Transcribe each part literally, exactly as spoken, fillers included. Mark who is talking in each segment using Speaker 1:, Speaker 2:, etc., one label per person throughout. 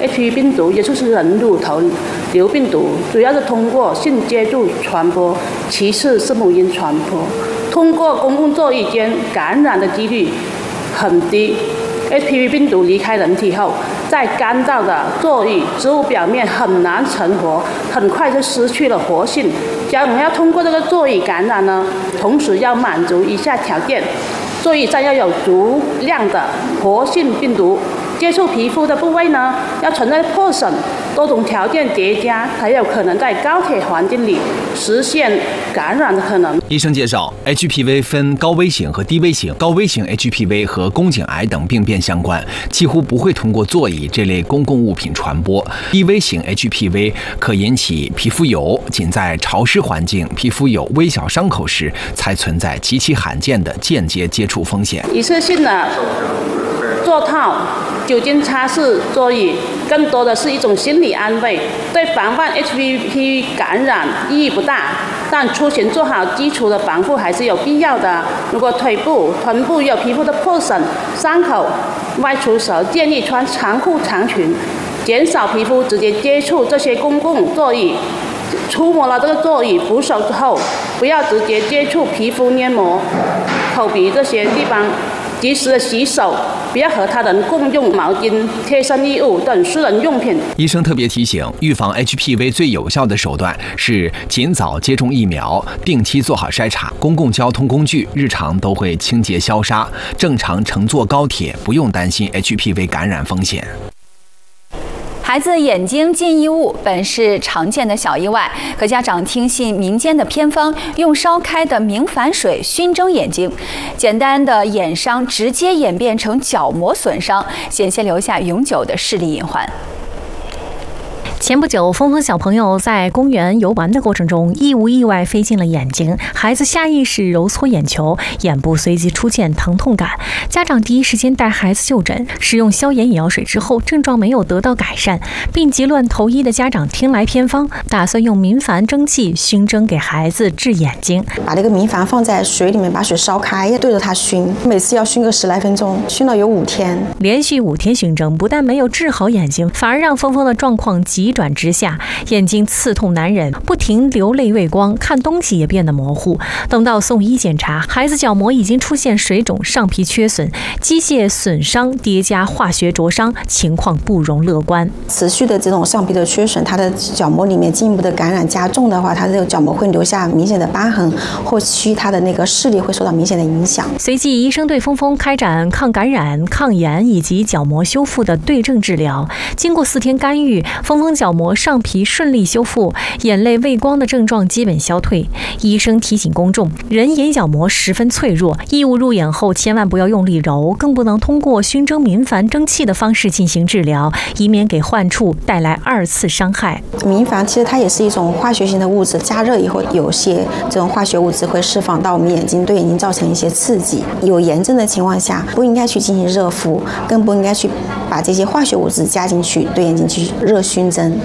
Speaker 1: H P V 病毒，也就是人乳头瘤病毒，主要是通过性接触传播，其次是母婴传播。通过公共座椅间感染的几率很低。H P V 病毒离开人体后，在干燥的座椅植物表面很难成活，很快就失去了活性。假如我们要通过这个座椅感染呢，同时要满足以下条件：座椅上要有足量的活性病毒，接触皮肤的部位呢要存在破损，多种条件叠加，才有可能在高铁环境里实现感染的可能。
Speaker 2: 医生介绍 ，H P V 分高危型和低危型，高危型 H P V 和宫颈癌等病变相关，几乎不会通过座椅这类公共物品传播。低危型 H P V 可引起皮肤疣，仅在潮湿环境、皮肤有微小伤口时才存在极其罕见的间接接触风险。
Speaker 1: 一次性的座套、酒精擦拭座椅，更多的是一种心理安慰，对防范 H P V 感染意义不大。但出行做好基础的防护还是有必要的。如果腿部、臀部有皮肤的破损、伤口，外出时建议穿长裤长裙，减少皮肤直接接触这些公共座椅。触摸了这个座椅扶手之后，不要直接接触皮肤、黏膜、口鼻这些地方，及时的洗手。不要和他人共用毛巾、贴身衣物等私人用品。
Speaker 2: 医生特别提醒，预防 H P V 最有效的手段是尽早接种疫苗，定期做好筛查。公共交通工具日常都会清洁消杀，正常乘坐高铁不用担心 H P V 感染风险。
Speaker 3: 孩子眼睛进异物本是常见的小意外，可家长听信民间的偏方，用烧开的明矾水熏蒸眼睛，简单的眼伤直接演变成角膜损伤，险些留下永久的视力隐患。
Speaker 4: 前不久，峰峰小朋友在公园游玩的过程中，意无意外飞进了眼睛，孩子下意识揉搓眼球，眼部随即出现疼痛感。家长第一时间带孩子就诊，使用消炎眼药水之后，症状没有得到改善，病急乱投医的家长听来偏方，打算用明矾蒸汽熏蒸给孩子治眼睛。
Speaker 5: 把那个明矾放在水里面，把水烧开，对着它熏，每次要熏个十来分钟，熏了有五天，
Speaker 4: 连续五天熏蒸，不但没有治好眼睛，反而让峰峰的状况急转直下，眼睛刺痛难忍，不停流泪畏光，看东西也变得模糊。等到送医检查，孩子角膜已经出现水肿、上皮缺损、机械损伤叠加化学灼伤，情况不容乐观。
Speaker 5: 持续的这种上皮的缺损，它的角膜里面进一步的感染加重的话，它这个角膜会留下明显的疤痕，后期它的那个视力会受到明显的影响。
Speaker 4: 随即，医生对峰峰开展抗感染、抗炎以及角膜修复的对症治疗。经过四天干预，峰峰角膜上皮顺利修复，眼泪畏光的症状基本消退。医生提醒公众，人眼角膜十分脆弱，异物入眼后千万不要用力揉，更不能通过熏蒸明矾蒸汽的方式进行治疗，以免给患处带来二次伤害。
Speaker 5: 明矾其实它也是一种化学性的物质，加热以后有些这种化学物质会释放到我们眼睛，对眼睛造成一些刺激。有炎症的情况下，不应该去进行热敷，更不应该去把这些化学物质加进去，对眼睛去热熏蒸。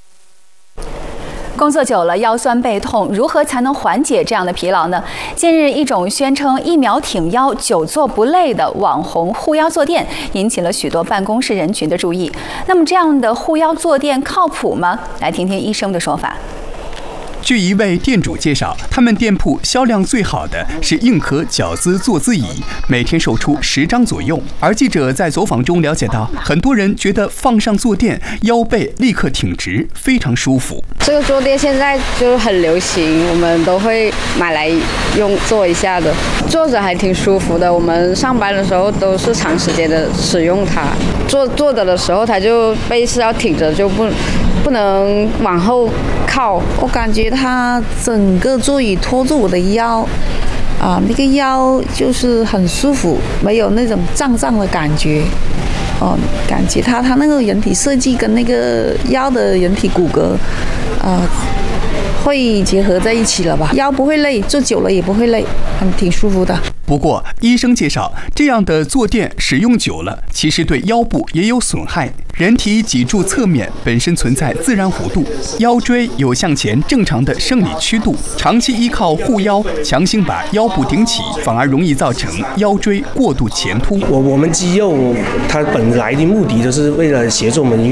Speaker 3: 工作久了腰酸背痛，如何才能缓解这样的疲劳呢？近日，一种宣称一秒挺腰、久坐不累的网红护腰坐垫，引起了许多办公室人群的注意。那么，这样的护腰坐垫靠谱吗？来听听医生的说法。
Speaker 6: 据一位店主介绍，他们店铺销量最好的是硬壳脚姿坐姿椅，每天售出十张左右。而记者在走访中了解到，很多人觉得放上坐垫，腰背立刻挺直，非常舒服。
Speaker 7: 这个坐垫现在就很流行，我们都会买来用坐一下的，坐着还挺舒服的。我们上班的时候都是长时间的使用它，坐坐着的时候，它就背是要挺着，就不不能往后靠。
Speaker 8: 我感觉它整个座椅托住我的腰，啊，那个腰就是很舒服，没有那种胀胀的感觉。哦，感觉它它那个人体设计跟那个腰的人体骨骼，啊，会结合在一起了吧？腰不会累，坐久了也不会累，很挺舒服的。
Speaker 6: 不过，医生介绍，这样的坐垫使用久了，其实对腰部也有损害。人体脊柱侧面本身存在自然弧度，腰椎有向前正常的生理曲度，长期依靠护腰，强行把腰部顶起，反而容易造成腰椎过度前凸。
Speaker 9: 我我们肌肉它本来的目的就是为了协助我们